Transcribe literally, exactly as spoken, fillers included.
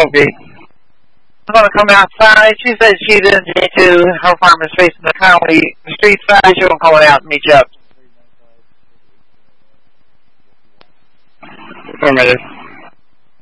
Okay. I'm going to come outside. She said she didn't need to. Her farm is facing the county street side. She'll call it out and meet you up. Affirmative.